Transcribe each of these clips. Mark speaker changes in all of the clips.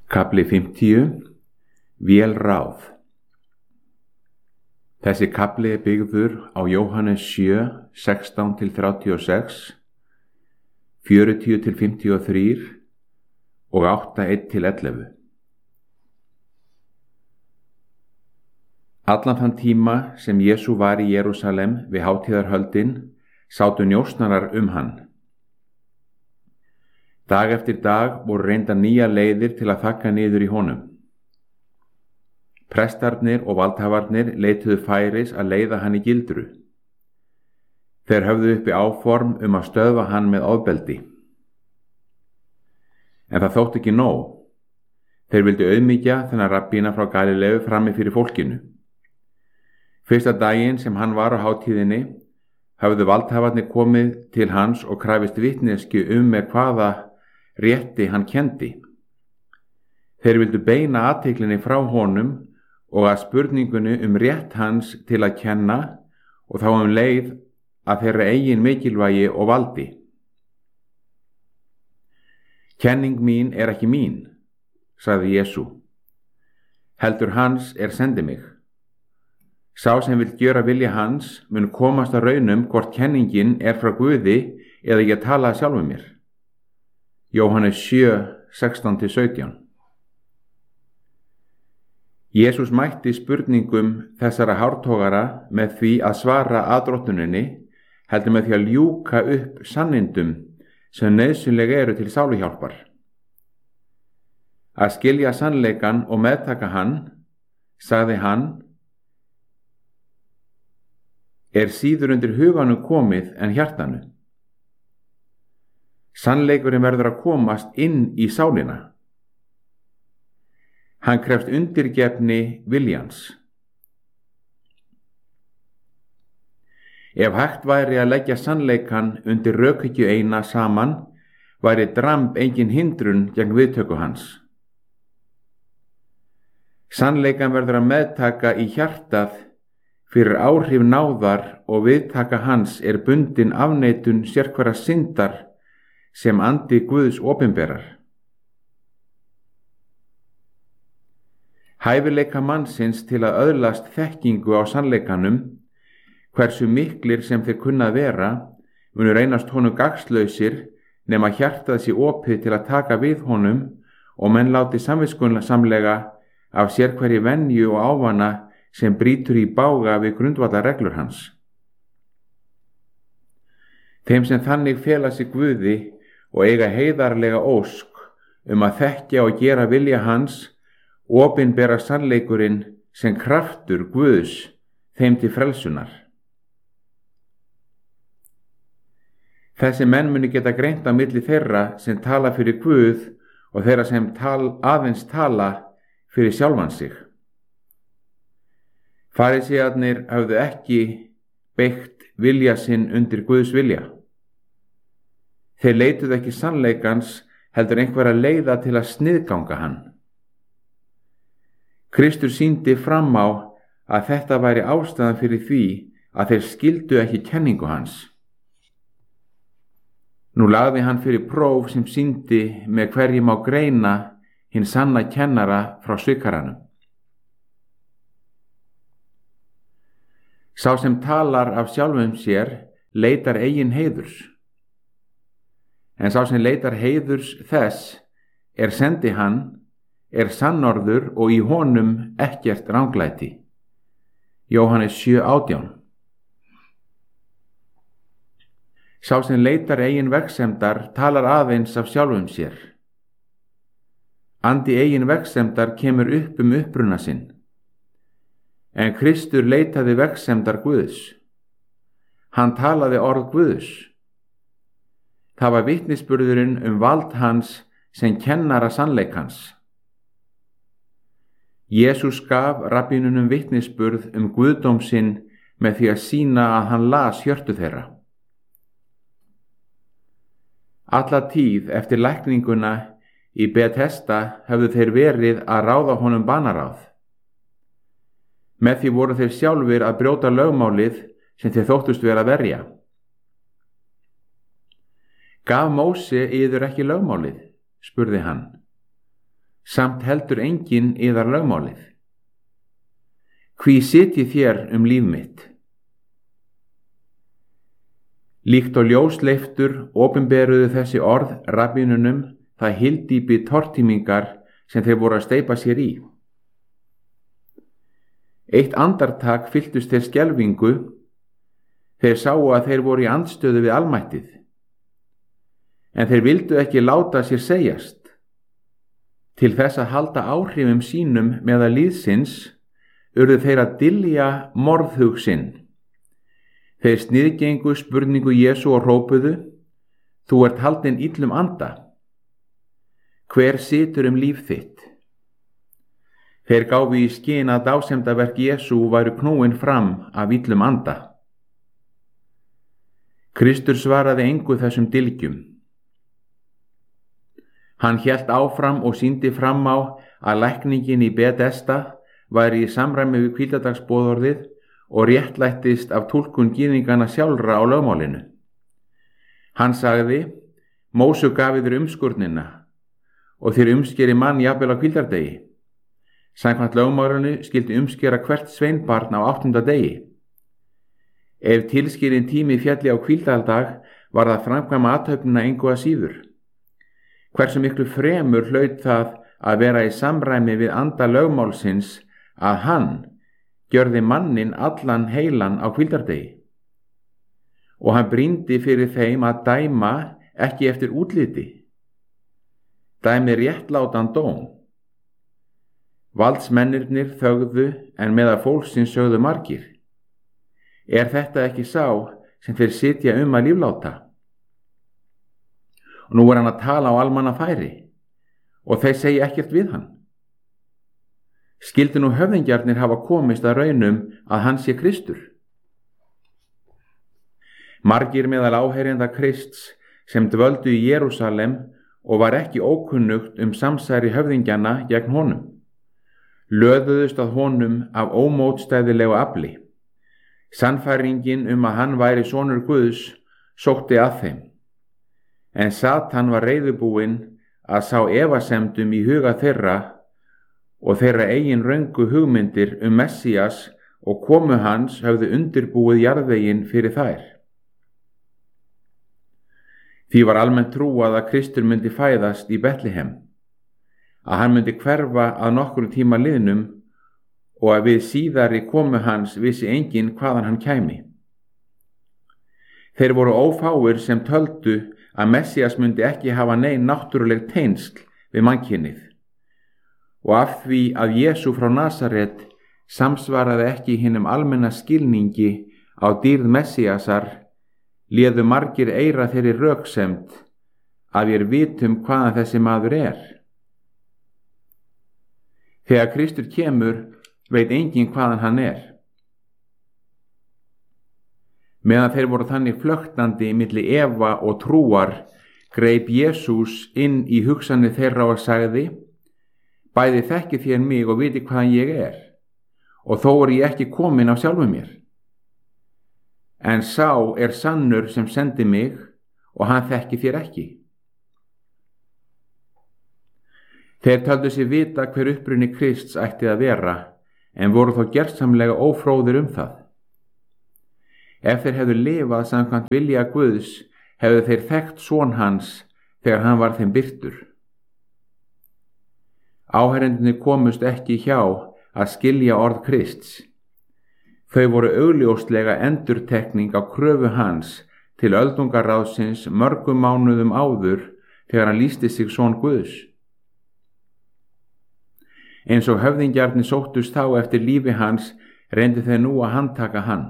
Speaker 1: Kafli 50. Vélráð. Þessi kafli er byggður á Jóhannes 7, 16-36, 40-53 og 8, 1-11. Allan þann tíma sem Jesú var í Jerúsalem við hátíðarhöldin sátu njósnarar hann. Dag eftir dag voru reyndar nýjar leiðir til að þagga niður í honum. Prestarnir og valdhafarnir leituðu færis að leiða hann í gildru. Þeir höfðu uppi áform að stöðva hann með ofbeldi. En það þótti ekki nóg. Þeir vildu auðmýkja þennan rabbína frá Galileu frammi fyrir fólkinu. Fyrsta daginn sem hann var á hátíðinni höfðu valdhafarnir komið til hans og krafist vitneskju með hvaða rétti hann kenndi. Þeir vildu beina athyglinni frá honum og að spurningunni rétt hans til að kenna og þá leið að þeirra eigin mikilvægi og valdi. Kenning mín er ekki mín, sagði Jesú. Heldur hans sendi mig. Sá sem vill gjöra vilja hans mun komast að raunum hvort kenningin frá Guði eða ég tala sjálfum mér. Jóhannes 7, 16-17. Jesús mætti spurningum þessara hártogara með því að svara aðdróttuninni, heldur með því að ljúka upp sannindum sem nauðsynleg eru til sáluhjálpar. Að skilja sannleikann og meðtaka hann, sagði hann, síður undir huganum komið en hjartanu. Sannleikurinn verður að komast inn í sálina. Hann krefst undirgefni viljans. Ef hægt væri að leggja sannleikann undir rökhyggju eina saman, væri dramb engin hindrun gegn viðtöku hans. Sannleikann verður að meðtaka í hjartað fyrir áhrif náðar og viðtaka hans bundin afneitun sérhverra syndar sem andi Guðs opinberar. Hæfileika mannsins til að öðlast þekkingu á sannleikanum, hversu miklir sem þeir kunna vera, munu reynast honum gagnslausir nema hjartað sé opið til að taka við honum og menn láti samviskusamlega af sérhverri venju og ávana sem brýtur í bága við grundvallarreglur hans. Þeim sem þannig fela sig Guði og eiga heiðarlega ósk að þekkja og gera vilja hans, opinbera sannleikurinn sem kraftur Guðs þeim til frelsunar. Þessi menn muni geta greint á milli þeirra sem tala fyrir Guð og þeirra sem aðeins tala fyrir sjálfan sig. Farísearnir höfðu ekki beygt vilja sinn undir Guðs vilja. Þeir leituðu ekki sannleikans heldur einhverja leiða til að sniðganga hann. Kristur sýndi fram á að þetta væri ástæðan fyrir því að þeir skildu ekki kenningu hans. Nú lagði hann fyrir próf sem sýndi með hverju má greina hinn sanna kennara frá svikaranum. Sá sem talar af sjálfum sér leitar eigin heiðurs. En sá sem leitar heiðurs þess sendi hann, sannorður og í honum ekkert ranglæti. Jóhannes 7, 18. Sá sem leitar eigin vegsemdar talar aðeins af sjálfum sér. Andi eigin vegsemdar kemur upp uppruna sinn. En Kristur leitaði vegsemdar Guðs. Hann talaði orð Guðs. Það var vitnisburðurinn vald hans sem kennara sannleikans. Jesús gaf rabbínunum vitnisburð guðdóm sinn með því að sýna að hann las hjörtu þeirra. Alla tíð eftir lækninguna í Betesda höfðu þeir verið að ráða honum banaráð. Með því voru þeir sjálfir að brjóta lögmálið sem þeir þóttust vera að verja. Gaf Móse yður ekki lögmálið? Spurði hann. samt heldur enginn yðar lögmálið. Hví sitjið þér líf mitt? Líkt og ljósleiftur opinberuðu þessi orð rabbínunum það hyldýpi tortímingar sem þeir voru að steypa sér í. Eitt andartak fylltust þeir skelfingu, þeir sáu að þeir voru í andstöðu við almættið, en þeir vildu ekki láta sér segjast. Til þess að halda áhrifum sínum meðal lýðsins urðu þeir að dylja morðhug sinn. Þeir sniðgengu spurningu Jesú og hrópuðu: Þú ert haldinn illum anda. Hver situr líf þitt? Þeir gáfu í skyn að dásemdaverk Jesú væru knúin fram af illum anda. Kristur svaraði engu þessum dylgjum. Hann hélt áfram og sýndi fram á að lækningin í Betesda væri í samræmi við hvíldardagsboðorðið og réttlættist af túlkun gyðinganna sjálfra á lögmálinu. Hann sagði: Móse gaf yður umskurnina og þér umskeri mann jafnvel á hvíldardegi. Samkvæmt lögmálinu skyldi umskera hvert sveinbarn á 8. degi. Ef tilskilinn tími félli á hvíldardag var það framkvæma athöfnina engu að síður. Hversu miklu fremur hlaut það að vera í samræmi við anda lögmálsins að hann gjörði mannin allan heilan á hvíldardegi. Og hann brýndi fyrir þeim að dæma ekki eftir útliti, dæmi réttlátan dóm. Valdsmennirnir þögðu en meðal fólksins sögðu margir: Er þetta ekki sá sem þeir sitja að lífláta? Og nú hann að tala á almannafæri og þeir segja ekkert við hann. Skyldu nú höfðingjarnir hafa komist að raunum að hann sé Kristur? Margir meðal áheyrenda Krists sem dvöldu í Jerúsalem og var ekki ókunnugt samsæri höfðingjana gegn honum, löðuðust að honum af ómótstæðilegu afli. Sannfæringin að hann væri sonur Guðs sótti að þeim, en Satan var reiðubúinn að sá efasemdum í huga þeirra og þeirra eigin röngu hugmyndir Messías og komu hans höfðu undirbúið jarðveginn fyrir þær. Því var almennt trúað að Kristur myndi fæðast í Betlehem, að hann myndi hverfa að nokkrum tíma liðnum og að við síðari komu hans vissi enginn hvaðan hann kæmi. Þeir voru ófáir sem töldu að Messías myndi ekki hafa nein náttúruleg tengsl við mannkynið, og af því að Jesú frá Nasaret samsvaraði ekki hinum almenna skilningi á dýrð Messíasar, léðu margir eyra þeirri röksemd að við vitum hvaðan þessi maður er. Þegar Kristur kemur veit enginn hvaðan hann er. Meðan þeir voru þannig flöktandi milli efa og trúar, greip Jesús inn í hugsanir þeirra og sagði: Bæði þekkið þér mig og viti hvaðan ég er, og þó er ég ekki kominn af sjálfum mér. En sá er sannur sem sendi mig og hann þekkið þér ekki. Þeir töldu sig vita hver uppruni Krists ætti að vera, en voru þó gersamlega ófróðir það. Ef þeir hefðu lifað samkvæmt vilja Guðs, hefðu þeir þekkt son hans þegar hann var þeim birtur. Áheyrendurnir komust ekki hjá að skilja orð Krists. Þau voru augljóslega endurtekning á kröfu hans til öldungaráðsins mörgum mánuðum áður þegar hann lýsti sig son Guðs. Eins og höfðingjarnir sóttust þá eftir lífi hans, reyndu þeir nú að handtaka hann.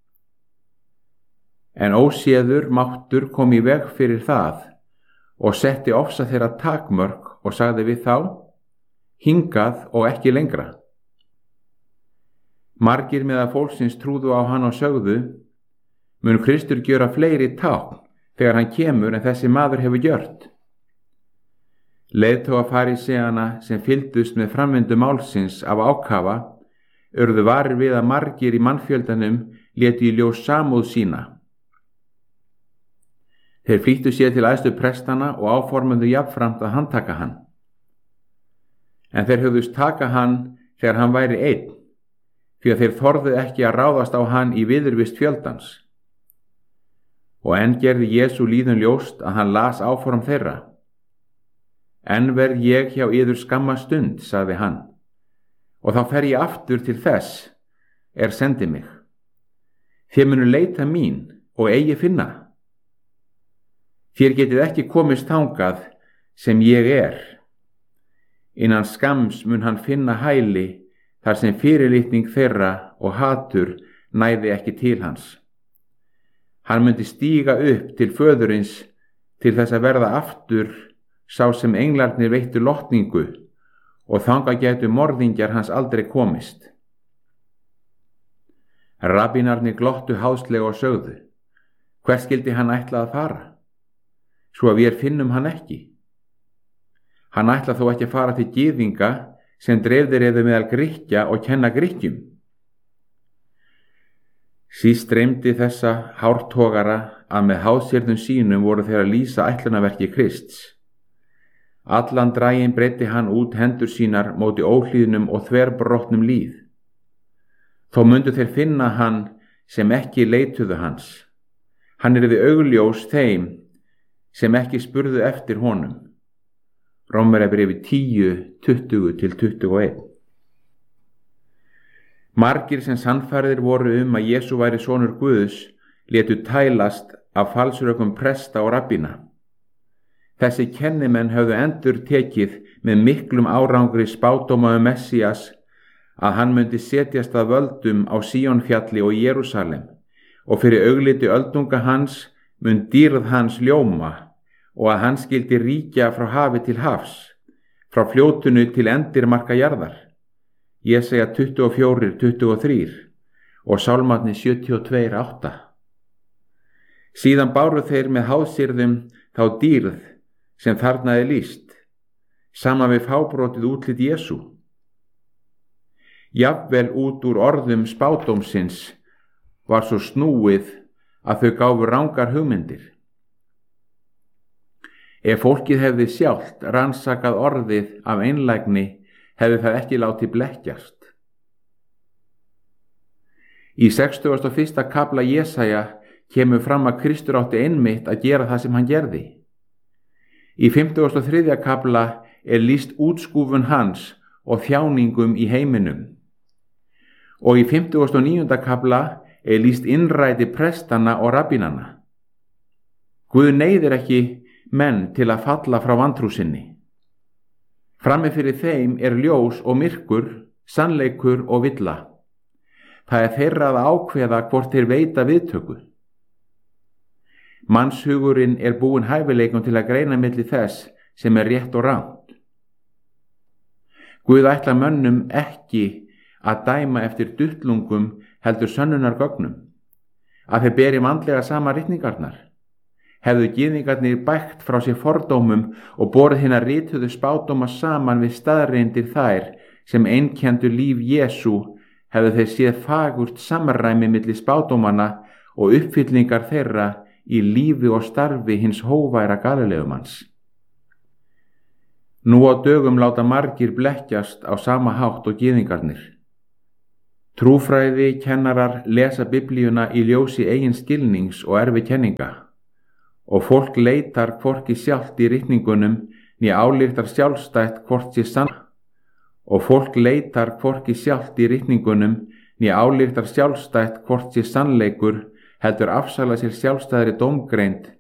Speaker 1: En óséður máttur kom í veg fyrir það og setti ofsa þeirra takmörk og sagði við þá: Hingað og ekki lengra. Margir meðal fólksins trúðu á hann og sögðu: Mun Kristur gjöra fleiri tákn þegar hann kemur en þessi maður hefur gjört? Leiðtogar faríseana sem fylgdust með framvindu málsins af ákafa urðu varir við að margir í mannfjöldanum létu í ljós samúð sína. Þeir flýttu sér til æðstu prestana og áformuðu jafnframt að handtaka hann. en þeir höfðust taka hann þegar hann væri einn, því að þeir þorðu ekki að ráðast á hann í viðurvist fjöldans. Og enn gerði Jesú lýðum ljóst að hann las áform þeirra. Enn verð ég hjá yður skamma stund, sagði hann, og þá fer ég aftur til þess sendi mig. Þér munu leita mín og eigi finna. Þér getið ekki komist þangað sem ég Innan skams mun hann finna hæli þar sem fyrirlitning þeirra og hatur næði ekki til hans. Hann myndi stíga upp til föðurins til þess að verða aftur sá sem englarnir veittu lotningu og þangað gætu morðingjar hans aldrei komist. Rabbínarnir glottu háðslega og sögðu: Hvert skyldi hann ætla að fara, svo að vér finnum hann ekki? Hann ætla þó ekki að fara til gyðinga sem dreifðir eða meðal Grikkja og kenna Grikkjum. Síst dreymdi þessa hártogara að með háðsérðum sínum voru þeir að lýsa ætlunarverki Krists. Allan daginn breiddi hann út hendur sínar móti óhlýðnum og þverbrotnum lýð. Þó mundu þeir finna hann sem ekki leituðu hans. Hann yrði augljós þeim sem ekki spurðu eftir honum. Rómverjabréfið 10:20-21. Margir sem sannfærðir voru að Jesú væri sonur Guðs létu tælast af falsrökum presta og rabbína. Þessi kennimenn höfðu endur tekið með miklum árangri spádóma Messías að hann myndi setjast að völdum á Síónfjalli og Jerúsalem og fyrir augliti öldunga hans mun dýrð hans ljóma og að hann skyldi ríkja frá hafi til hafs, frá fljótunu til endirmarka jarðar. Jesaja 24:23 og Sálmarnir 72:8. Síðan báru þeir með háðsýrðum þá dýrð sem þarna lýst, saman við fábrotið útlit Jesú. Jafnvel út úr orðum spádómsins var svo snúið að þau gáfu rangar hugmyndir. Ef fólkið hefði sjálft rannsakað orðið af einlægni, hefði það ekki látið blekkjast. Í 61. kafla Jesaja kemur fram að Kristur átti einmitt að gera það sem hann gerði. Í 53. kafla lýst útskúfun hans og þjáningum í heiminum. Og í 59. kafla lýst innræti prestana og rabbínana. Guð neyðir ekki menn til að falla frá vantrú sinni. Frammi fyrir þeim ljós og myrkur, sannleikur og villa. Það þeirra að ákveða hvort þeir veita viðtöku. Mannshugurinn búinn hæfileikum til að greina milli þess sem rétt og rangt. Guð ætlar mönnum ekki að dæma eftir duttlungum heldur sönnunargögnum, að þeir beri vandlega sama ritningarnar. Hefðu gyðingarnir bægt frá sér fordómum og borið hina rituðu spádóma saman við staðreyndir þær sem einkenndu líf Jesú, hefðu þeir séð fagurt samræmi milli spádómanna og uppfyllingar þeirra í lífi og starfi hins hóværa Galilegumanns. Nú á dögum láta margir blekkjast á sama hátt og gyðingarnir. Trúfræði kennarar lesa Biblíuna í ljósi eigin skilnings og erfi kenninga. Og fólk leitar hvorki sjálft í ritningunum né ályktar sjálfstætt hvort sé sann. Og fólk leitar hvorki sjálft í ritningunum né ályktar sjálfstætt hvort sé sannleikur, heldur afsala sér sjálfstæðri dómgreind